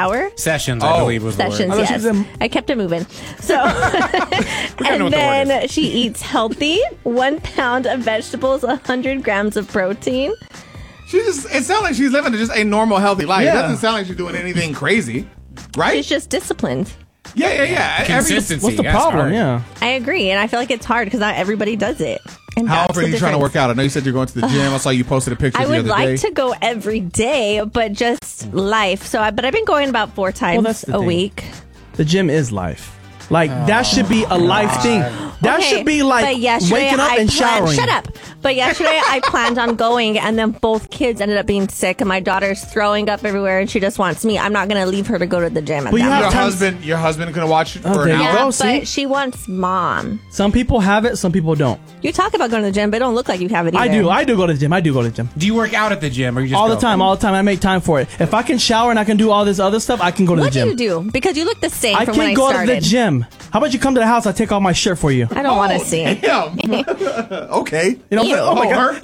hour. Sessions, I believe was Sessions, the word. yes. I kept it moving. So, and then she eats healthy, 1 pound of vegetables, 100 grams of protein. It sounds like she's living just a normal, healthy life. It doesn't sound like she's doing anything crazy, right? She's just disciplined. Yeah. Consistency. What's the problem? Yeah. I agree, and I feel like it's hard because not everybody does it. And how often are you trying to work out? I know you said you're going to the gym. I saw you posted a picture the other day. I would like to go every day, but just life. But I've been going about 4 times a week. The gym is life. Like, that should be a life thing. That should be like waking up and showering. Shut up. But yesterday I planned on going, and then both kids ended up being sick, and my daughter's throwing up everywhere, and she just wants me. I'm not going to leave her to go to the gym. But your husband going to watch it for an hour? But she wants mom. Some people have it, some people don't. You talk about going to the gym, but it don't look like you have it either. I do go to the gym. Do you work out at the gym, or you just all the time? I make time for it. If I can shower and I can do all this other stuff, I can go to the gym. What do you do? Because you look the same from when I started. I can't go to the gym. How about you come to the house? I take off my shirt for you. I don't want to see it. Okay. You know, oh my God.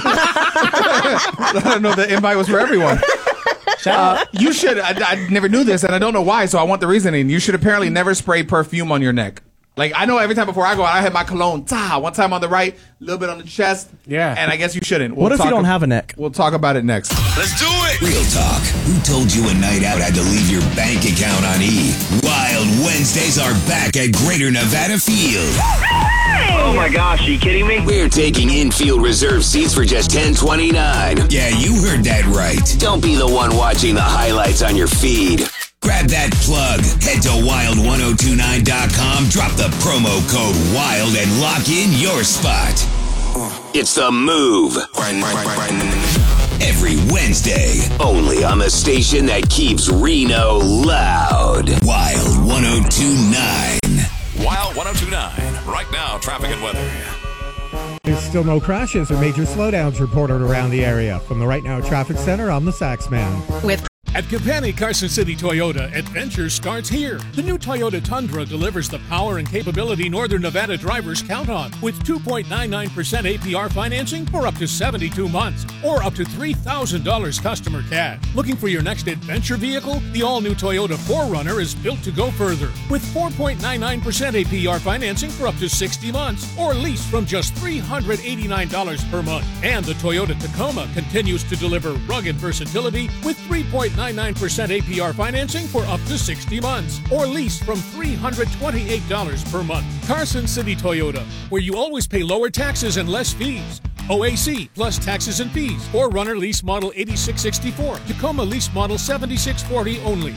I don't know the invite was for everyone. You should. I never knew this, and I don't know why. So I want the reasoning. You should apparently never spray perfume on your neck. Like, I know every time before I go out, I have my cologne. One time on the right, a little bit on the chest. Yeah. And I guess you shouldn't. What if you don't have a neck? We'll talk about it next. Let's do it. Real talk. Who told you a night out had to leave your bank account on E? Wild Wednesdays are back at Greater Nevada Field. Oh my gosh, are you kidding me? We're taking infield reserve seats for just $10.29. Yeah, you heard that right. Don't be the one watching the highlights on your feed. Grab that plug. Head to wild1029.com, drop the promo code WILD, and lock in your spot. It's the move. Every Wednesday, only on the station that keeps Reno loud. Wild 1029. Wild 1029. Right now, traffic and weather. There's still no crashes or major slowdowns reported around the area. From the Right Now Traffic Center, I'm the Saxman. At Capani Carson City Toyota, adventure starts here. The new Toyota Tundra delivers the power and capability Northern Nevada drivers count on, with 2.99% APR financing for up to 72 months, or up to $3,000 customer cash. Looking for your next adventure vehicle? The all-new Toyota 4Runner is built to go further, with 4.99% APR financing for up to 60 months, or lease from just $389 per month. And the Toyota Tacoma continues to deliver rugged versatility with 3.99% APR financing for up to 60 months, or lease from $328 per month. Carson City Toyota, where you always pay lower taxes and less fees. OAC plus taxes and fees. 4Runner lease model 8664. Tacoma lease model 7640 only.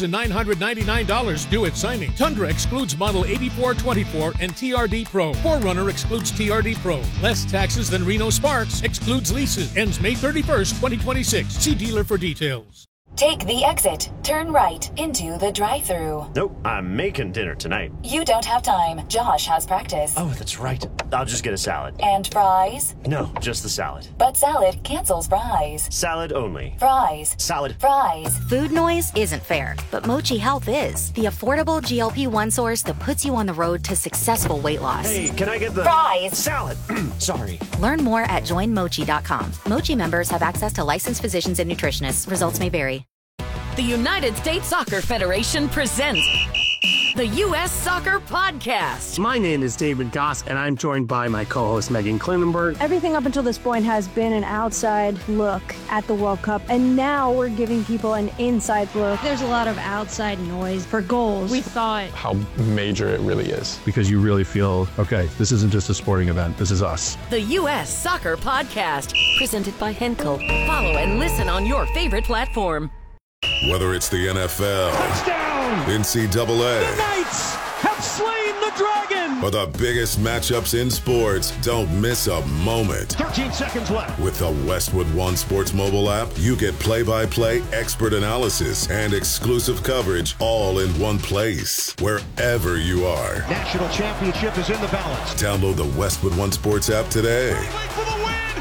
$3,999 due at signing. Tundra excludes model 8424 and TRD Pro. 4Runner excludes TRD Pro. Less taxes than Reno Sparks. Excludes leases. Ends May 31st, 2026. See dealer for details. Take the exit. Turn right into the drive-thru. Nope, I'm making dinner tonight. You don't have time. Josh has practice. Oh, that's right. I'll just get a salad. And fries? No, just the salad. But salad cancels fries. Salad only. Fries. Salad. Fries. Food noise isn't fair, but Mochi Health is. The affordable GLP-1 source that puts you on the road to successful weight loss. Hey, can I get the... Fries. Salad. Sorry. Learn more at joinmochi.com. Mochi members have access to licensed physicians and nutritionists. Results may vary. The United States Soccer Federation presents the U.S. Soccer Podcast. My name is David Goss, and I'm joined by my co-host Megan Klinenberg. Everything up until this point has been an outside look at the World Cup, and now we're giving people an inside look. There's a lot of outside noise for goals. We thought how major it really is, because you really feel, okay, this isn't just a sporting event, this is us. The U.S. Soccer Podcast, presented by Henkel. Follow and listen on your favorite platform. Whether it's the NFL, touchdown, NCAA, the Knights have slain the dragon, or the biggest matchups in sports, don't miss a moment. 13 seconds left. With the Westwood One Sports mobile app, you get play-by-play expert analysis and exclusive coverage all in one place, wherever you are. National championship is in the balance. Download the Westwood One Sports app today. For the win.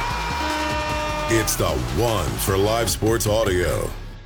Yeah! It's the one for live sports audio.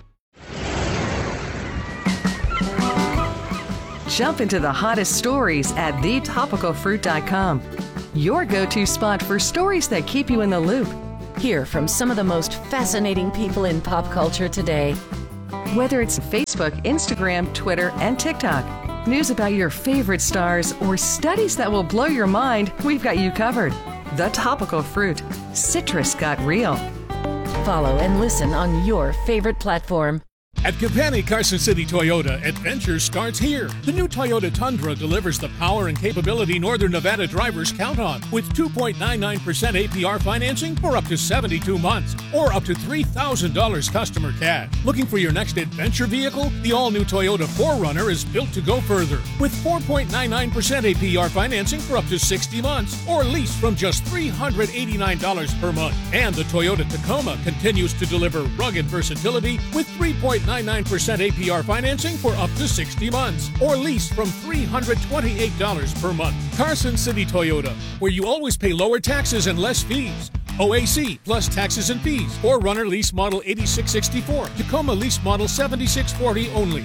Jump into the hottest stories at thetopicalfruit.com. Your go-to spot for stories that keep you in the loop. Hear from some of the most fascinating people in pop culture today. Whether it's Facebook, Instagram, Twitter, and TikTok, news about your favorite stars, or studies that will blow your mind, we've got you covered. The Topical Fruit. Citrus got real. Follow and listen on your favorite platform. At Kampani Carson City Toyota, adventure starts here. The new Toyota Tundra delivers the power and capability Northern Nevada drivers count on, with 2.99% APR financing for up to 72 months, or up to $3,000 customer cash. Looking for your next adventure vehicle? The all-new Toyota 4Runner is built to go further, with 4.99% APR financing for up to 60 months, or lease from just $389 per month. And the Toyota Tacoma continues to deliver rugged versatility with 3.99% APR financing for up to 60 months, or lease from $328 per month. Carson City Toyota, where you always pay lower taxes and less fees. OAC plus taxes and fees. 4Runner lease model 8664. Tacoma lease model 7640 only.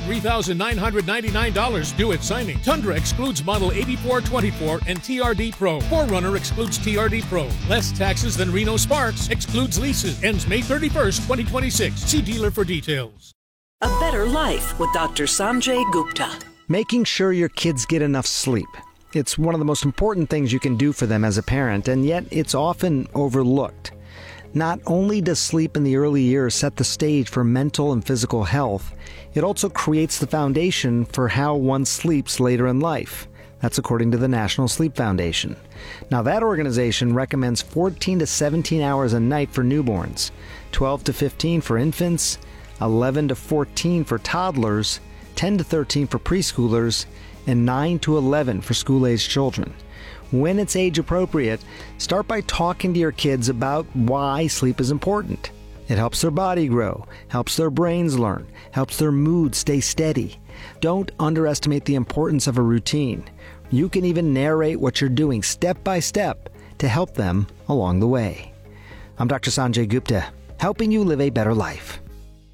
$3,999 due at signing. Tundra excludes model 8424 and TRD Pro. 4Runner excludes TRD Pro. Less taxes than Reno Sparks. Excludes leases. Ends May 31st, 2026. See dealer for details. A Better Life with Dr. Sanjay Gupta. Making sure your kids get enough sleep. It's one of the most important things you can do for them as a parent, and yet it's often overlooked. Not only does sleep in the early years set the stage for mental and physical health, it also creates the foundation for how one sleeps later in life. That's according to the National Sleep Foundation. Now, that organization recommends 14 to 17 hours a night for newborns, 12 to 15 for infants, 11 to 14 for toddlers, 10 to 13 for preschoolers, and 9 to 11 for school-aged children. When it's age appropriate, start by talking to your kids about why sleep is important. It helps their body grow, helps their brains learn, helps their mood stay steady. Don't underestimate the importance of a routine. You can even narrate what you're doing step by step to help them along the way. I'm Dr. Sanjay Gupta, helping you live a better life.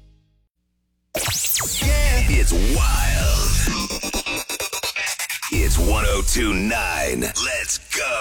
It's wild. It's 102.9. Let's go.